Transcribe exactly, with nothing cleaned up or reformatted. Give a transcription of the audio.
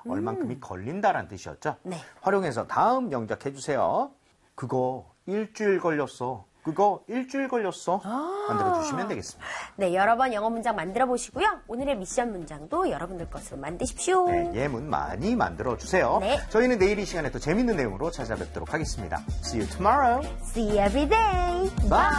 얼만큼이 걸린다라는 뜻이었죠. 네. 활용해서 다음 영작 해주세요. 그거 일주일 걸렸어. 그거 일주일 걸렸어. 아. 만들어주시면 되겠습니다. 네, 여러 번 영어 문장 만들어 보시고요. 오늘의 미션 문장도 여러분들 것으로 만드십시오. 네, 예문 많이 만들어주세요. 네. 저희는 내일 이 시간에 또 재밌는 내용으로 찾아뵙도록 하겠습니다. See you tomorrow. See you every day. Bye.